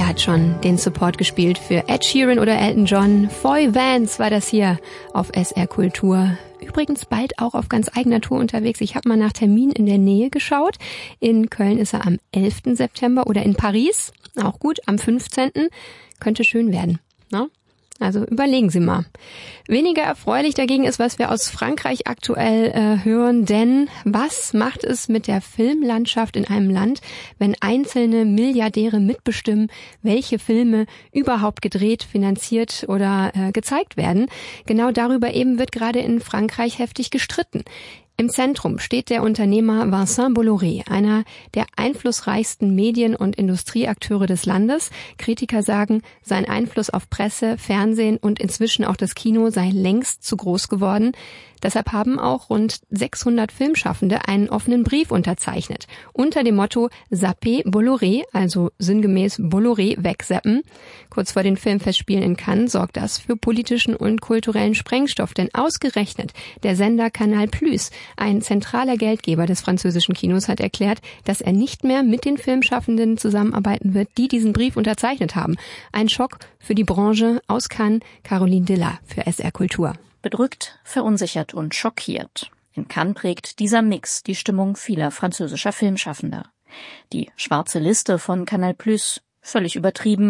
Er hat schon den Support gespielt für Ed Sheeran oder Elton John. Foy Vance war das hier auf SR Kultur. Übrigens bald auch auf ganz eigener Tour unterwegs. Ich habe mal nach Termin in der Nähe geschaut. In Köln ist er am 11. September oder in Paris, auch gut, am 15. Könnte schön werden, ne? Also überlegen Sie mal. Weniger erfreulich dagegen ist, was wir aus Frankreich aktuell hören, denn was macht es mit der Filmlandschaft in einem Land, wenn einzelne Milliardäre mitbestimmen, welche Filme überhaupt gedreht, finanziert oder gezeigt werden? Genau darüber eben wird gerade in Frankreich heftig gestritten. Im Zentrum steht der Unternehmer Vincent Bolloré, einer der einflussreichsten Medien- und Industrieakteure des Landes. Kritiker sagen, sein Einfluss auf Presse, Fernsehen und inzwischen auch das Kino sei längst zu groß geworden. Deshalb haben auch rund 600 Filmschaffende einen offenen Brief unterzeichnet. Unter dem Motto Zappez Bolloré, also sinngemäß Bolloré wegzappen. Kurz vor den Filmfestspielen in Cannes sorgt das für politischen und kulturellen Sprengstoff, denn ausgerechnet der Sender Canal+, ein zentraler Geldgeber des französischen Kinos, hat erklärt, dass er nicht mehr mit den Filmschaffenden zusammenarbeiten wird, die diesen Brief unterzeichnet haben. Ein Schock für die Branche. Aus Cannes, Caroline Dilla für SR Kultur. Bedrückt, verunsichert und schockiert. In Cannes prägt dieser Mix die Stimmung vieler französischer Filmschaffender. Die schwarze Liste von Canal+, völlig übertrieben,